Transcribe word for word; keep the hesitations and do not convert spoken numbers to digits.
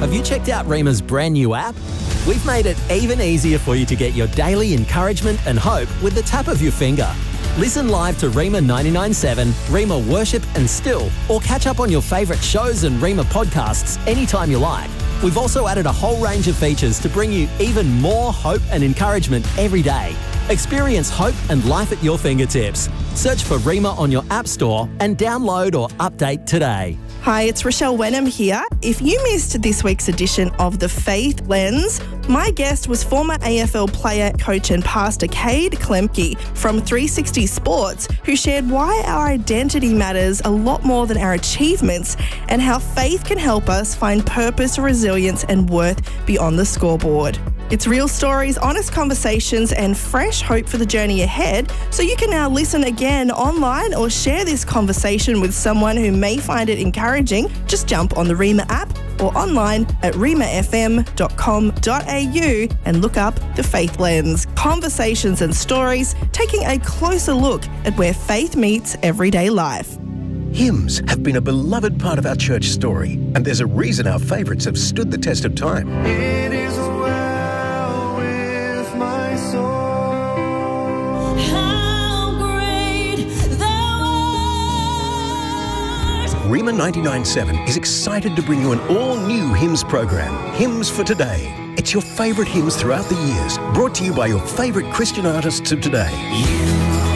have you checked out Rhema's brand new app? We've made it even easier for you to get your daily encouragement and hope with the tap of your finger. Listen live to Rhema ninety-nine point seven, Rhema Worship and Still, or catch up on your favourite shows and Rhema podcasts anytime you like. We've also added a whole range of features to bring you even more hope and encouragement every day. Experience hope and life at your fingertips. Search for Rhema on your app store and download or update today. Hi, it's Rochelle Wenham here. If you missed this week's edition of The Faith Lens, my guest was former A F L player, coach and pastor Cade Klemke from three sixty Sports, who shared why our identity matters a lot more than our achievements and how faith can help us find purpose, resilience and worth beyond the scoreboard. It's real stories, honest conversations and fresh hope for the journey ahead, so you can now listen again online or share this conversation with someone who may find it encouraging. Just jump on the Rhema app or online at rhema f m dot com dot a u and look up The Faith Lens. Conversations and stories taking a closer look at where faith meets everyday life. Hymns have been a beloved part of our church story, and there's a reason our favourites have stood the test of time. It is well with my soul. How great thou art. Rhema ninety-nine point seven is excited to bring you an all-new hymns program, Hymns for Today. It's your favourite hymns throughout the years, brought to you by your favourite Christian artists of today. You